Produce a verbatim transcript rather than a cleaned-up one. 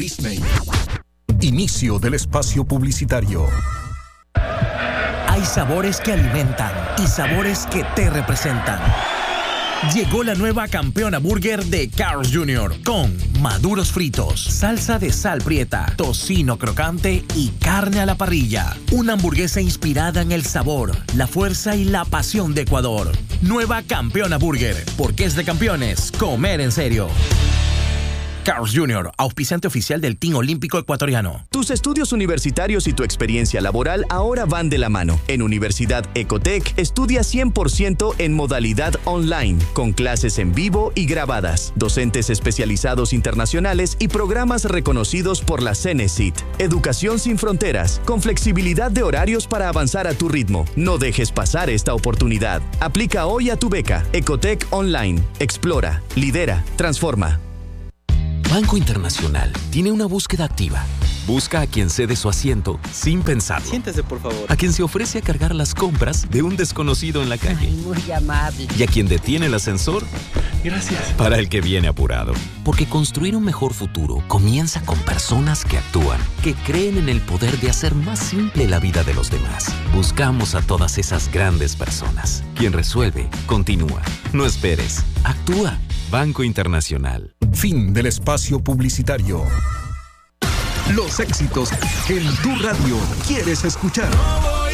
Disney. Inicio del espacio publicitario. Hay sabores que alimentan y sabores que te representan. Llegó la nueva Campeona Burger de Carl's junior con maduros fritos, salsa de sal prieta, tocino crocante y carne a la parrilla. Una hamburguesa inspirada en el sabor, la fuerza y la pasión de Ecuador. Nueva Campeona Burger, porque es de campeones comer en serio. Carl's junior, auspiciante oficial del Team Olímpico Ecuatoriano. Tus estudios universitarios y tu experiencia laboral ahora van de la mano. En Universidad Ecotec, estudia cien por ciento en modalidad online, con clases en vivo y grabadas, docentes especializados internacionales y programas reconocidos por la Cenecit. Educación sin fronteras, con flexibilidad de horarios para avanzar a tu ritmo. No dejes pasar esta oportunidad. Aplica hoy a tu beca. Ecotec Online. Explora, lidera, transforma. Banco Internacional tiene una búsqueda activa. Busca a quien cede su asiento sin pensarlo. Siéntese, por favor. A quien se ofrece a cargar las compras de un desconocido en la calle. Ay, muy amable. Y a quien detiene el ascensor. Gracias. Para el que viene apurado. Porque construir un mejor futuro comienza con personas que actúan, que creen en el poder de hacer más simple la vida de los demás. Buscamos a todas esas grandes personas. Quien resuelve, continúa. No esperes. Actúa. Banco Internacional. Fin del espacio publicitario. Los éxitos que en tu radio quieres escuchar.